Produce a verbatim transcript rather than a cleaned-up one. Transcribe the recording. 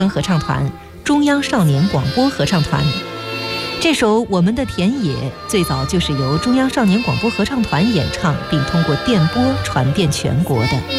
合唱团、中央少年广播合唱团。这首《我们的田野》最早就是由中央少年广播合唱团演唱，并通过电波传遍全国的。